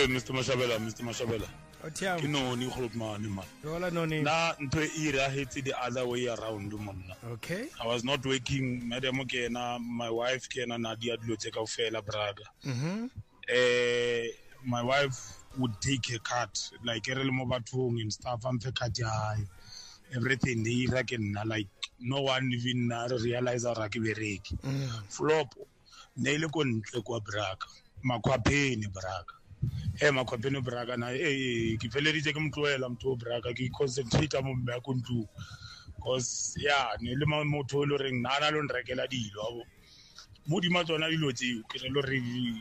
Mr. Mashabela. Otiam. You know, you hold man. Rola no name. Na into ira hit the other way around, man. Okay. I was not working, Madam Kena, my wife Kena Nadia Dloteka Fela Braga. My wife would take a cut, like Erel Mobatung and stuff, and everything they reckon, like no one even realize our Rakiberek. Flop, Nailokon Lekwa Braga, Makwapeni Braga. Makwapeni Braga, na Kifeleri take him to Elam to Braga, he concentrate on Bakuntu. Because, yeah, Nilima Motoloring, Nana don't regular deal. Moody Matona Loti, Kilori.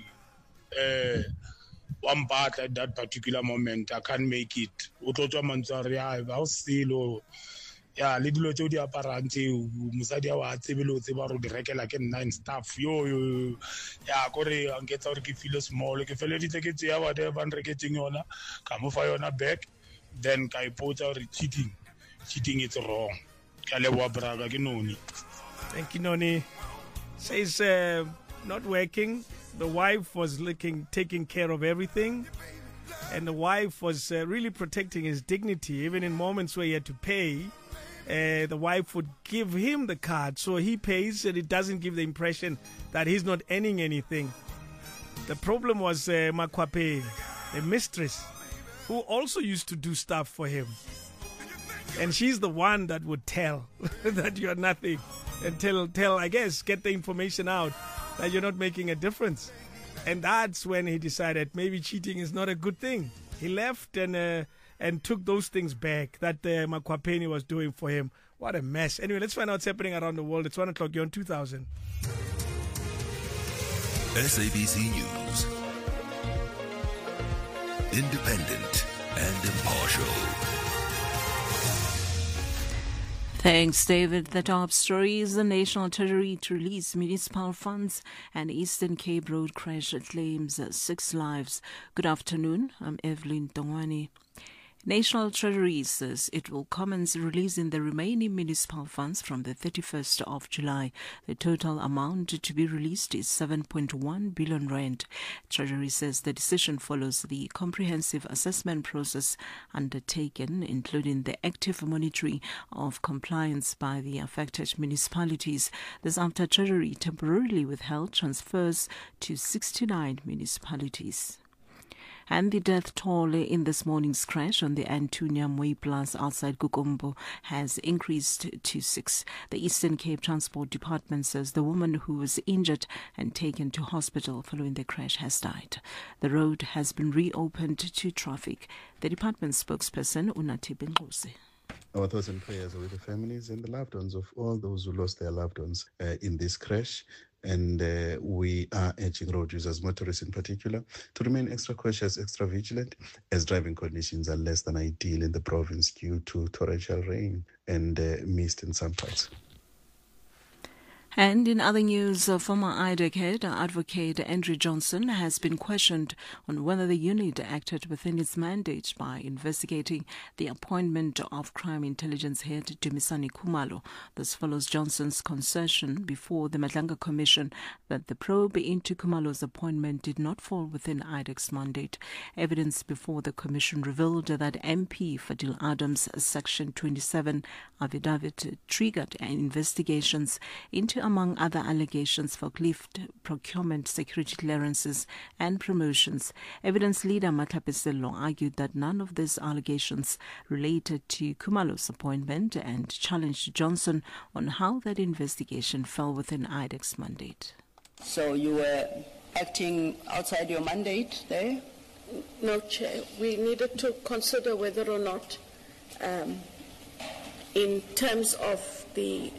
One part at that particular moment, I can't make it. Utoto Mansaria, I'll still, yeah, little to the apparenti, Musadia, Tibilo, Tibaru, the regular nine staff, yeah, Korea, and get out if feel small, like if you let it take it, whatever, and getting on, come fire on a back, then Kai Potter cheating. Cheating is wrong. Kalewa Braga, Ginoni. Thank you, Noni. Says, not working. The wife was taking care of everything, and the wife was really protecting his dignity. Even in moments where he had to pay, the wife would give him the card, so he pays, and it doesn't give the impression that he's not earning anything. The problem was Makwape, the mistress, who also used to do stuff for him, and she's the one that would tell that you're nothing, and tell, I guess, get the information out that you're not making a difference. And that's when he decided maybe cheating is not a good thing. He left and took those things back that Makwapeni was doing for him. What a mess. Anyway, let's find out what's happening around the world. It's 1 o'clock. You're on 2000. SABC News. Independent and impartial. Thanks, David. The top story is the National Treasury to release municipal funds and Eastern Cape Road crash claims 6 lives. Good afternoon. I'm Evelyn Tongwani. National Treasury says it will commence releasing the remaining municipal funds from the 31st of July. The total amount to be released is 7.1 billion rand. Treasury says the decision follows the comprehensive assessment process undertaken, including the active monitoring of compliance by the affected municipalities. This after Treasury temporarily withheld transfers to 69 municipalities. And the death toll in this morning's crash on the Antonia Moy Plus outside Kukombo has increased to 6. The Eastern Cape Transport Department says the woman who was injured and taken to hospital following the crash has died. The road has been reopened to traffic. The department spokesperson, Unati Bengose. Our thoughts and prayers are with the families and the loved ones of all those who lost their loved ones in this crash. And we are urging road users, motorists in particular, to remain extra cautious, extra vigilant, as driving conditions are less than ideal in the province due to torrential rain and mist in some parts. And in other news, former IDEC head, Advocate Andrew Johnson, has been questioned on whether the unit acted within its mandate by investigating the appointment of Crime Intelligence Head Dumisani Khumalo. This follows Johnson's concession before the Madlanga Commission that the probe into Khumalo's appointment did not fall within IDEC's mandate. Evidence before the Commission revealed that MP Fadil Adams' Section 27 affidavit triggered investigations into, among other allegations, forklift procurement, security clearances and promotions. Evidence leader Matlapesello argued that none of these allegations related to Khumalo's appointment and challenged Johnson on how that investigation fell within IDEC's mandate. So you were acting outside your mandate there? No, Chair. We needed to consider whether or not, in terms of the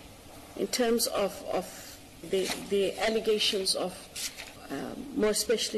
allegations of, more especially